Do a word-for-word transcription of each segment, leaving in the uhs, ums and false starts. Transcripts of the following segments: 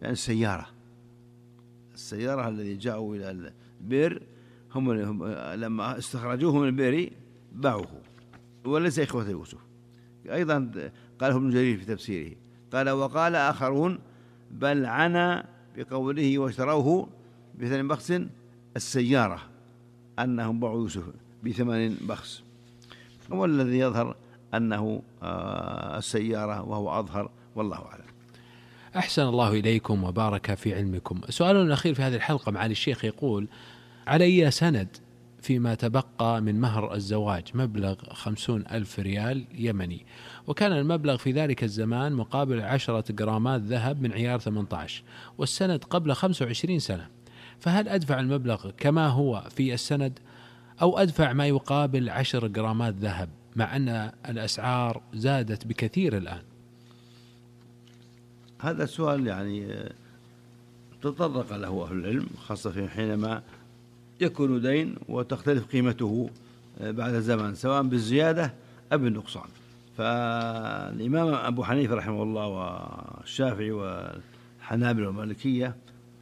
يعني السيارة السيارة الذي جاءوا إلى البئر هم لما استخرجوه من البئر باعوه، وليس إخوة يوسف. أيضا قاله ابن جرير في تفسيره، قال وقال آخرون بل عنا بقوله واشتروه بثمن بخس السيارة أنهم باعوا يوسف بثمن بخس، هو الذي يظهر أنه السيارة وهو أظهر، والله أعلم. أحسن الله إليكم وبارك في علمكم. سؤال الأخير في هذه الحلقة معالي الشيخ يقول: علي سند فيما تبقى من مهر الزواج مبلغ خمسون ألف ريال يمني، وكان المبلغ في ذلك الزمان مقابل عشرة جرامات ذهب من عيار ثمانية عشر، والسند قبل خمسة وعشرين سنة، فهل أدفع المبلغ كما هو في السند أو أدفع ما يقابل عشر جرامات ذهب، مع أن الأسعار زادت بكثير الآن؟ هذا السؤال يعني تطرق له أهل العلم، خاصة حينما يكون دين وتختلف قيمته بعد زمن سواء بالزيادة أو بالنقصان. فالإمام أبو حنيفة رحمه الله والشافعي والحنابلة والمالكية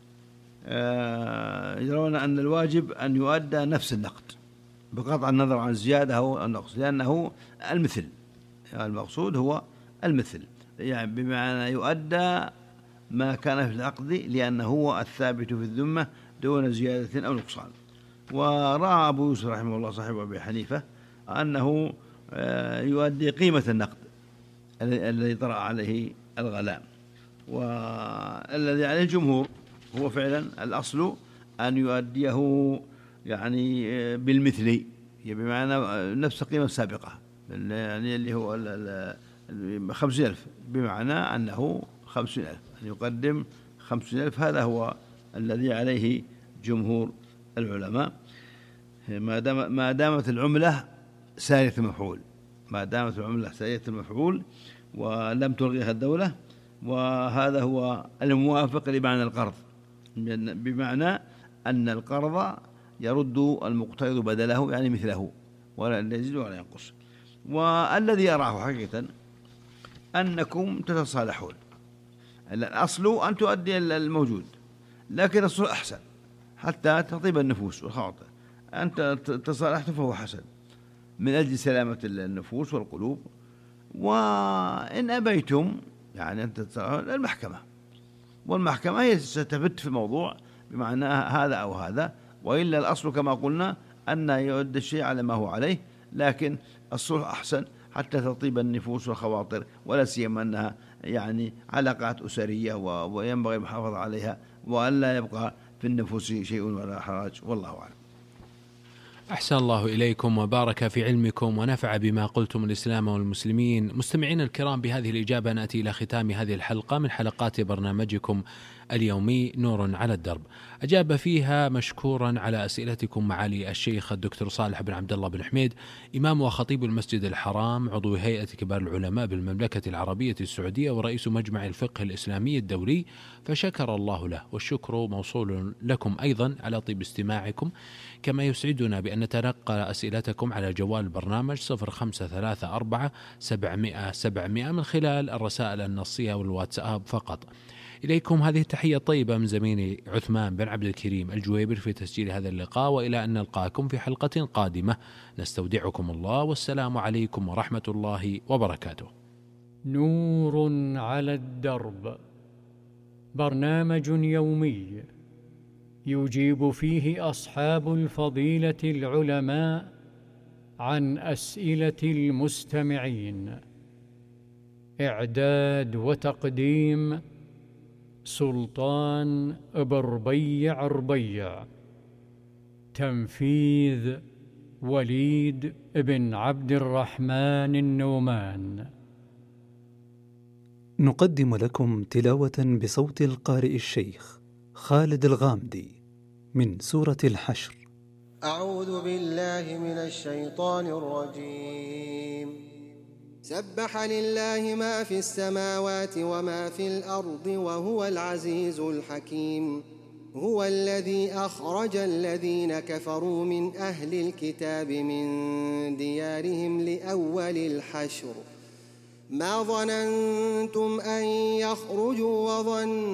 يرون أن الواجب أن يؤدى نفس النقد بقطع النظر عن الزيادة أو النقص، لأنه المثل، المقصود هو المثل، يعني بمعنى يؤدى ما كان في العقد لأنه هو الثابت في الذمة دون زيادة أو نقصان. ورأى أبو يوسف رحمه الله صاحب أبي حنيفة أنه يؤدي قيمة النقد الذي طرأ عليه الغلام، والذي عليه الجمهور هو فعلا الأصل أن يؤديه يعني بالمثل، بمعنى نفس القيمة السابقة، يعني اللي هو خمسين ألف، بمعنى أنه خمسين ألف، أن يقدم خمسين ألف. هذا هو الذي عليه جمهور العلماء، ما دام ما دامت العملة سارية المفعول، ما دامت العملة سارية المفعول ولم تلغيها الدولة. وهذا هو الموافق لمعنى القرض، بمعنى أن القرض يرد المقترض بدله يعني مثله ولا يزيد ولا ينقص. والذي أراه حقيقة أنكم تتصالحون، الأصل أن تؤدي الموجود، لكن الصلح أحسن حتى تطيب النفوس والخواطر. أنت تصالحت فهو حسن من أجل سلامة النفوس والقلوب. وإن أبيتم يعني أنت المحكمة، والمحكمة هي ستفت في الموضوع بمعنى هذا أو هذا، وإلا الأصل كما قلنا أن يؤدي الشيء على ما هو عليه، لكن الصلح أحسن حتى تطيب النفوس والخواطر، ولا سيما أنها يعني علاقات أسرية وينبغي المحافظة عليها وألا يبقى في النفوس شيء ولا حرج، والله أعلم. أحسن الله إليكم وبارك في علمكم ونفع بما قلتم الإسلام والمسلمين. مستمعين الكرام، بهذه الإجابة نأتي إلى ختام هذه الحلقة من حلقات برنامجكم اليومي نور على الدرب. أجاب فيها مشكورا على أسئلتكم معالي الشيخ الدكتور صالح بن عبد الله بن حميد، إمام وخطيب المسجد الحرام، عضو هيئة كبار العلماء بالمملكة العربية السعودية ورئيس مجمع الفقه الإسلامي الدولي، فشكر الله له، والشكر موصول لكم أيضا على طيب استماعكم. كما يسعدنا بأن نتلقى أسئلتكم على جوال البرنامج صفر خمسة ثلاثة أربعة سبعمائة سبعمائة من خلال الرسائل النصية والواتساب فقط. إليكم هذه التحية الطيبة من زميلي عثمان بن عبد الكريم الجويبر في تسجيل هذا اللقاء، وإلى أن نلقاكم في حلقة قادمة نستودعكم الله، والسلام عليكم ورحمة الله وبركاته. نور على الدرب، برنامج يومي يجيب فيه أصحاب الفضيلة العلماء عن أسئلة المستمعين. إعداد وتقديم سلطان بربيع ربيع. تنفيذ وليد بن عبد الرحمن النومان. نقدم لكم تلاوة بصوت القارئ الشيخ خالد الغامدي من سورة الحشر. أعوذ بالله من الشيطان الرجيم. سبح لله ما في السماوات وما في الأرض وهو العزيز الحكيم. هو الذي أخرج الذين كفروا من أهل الكتاب من ديارهم لأول الحشر ما ظننتم أن يخرجوا وظنوا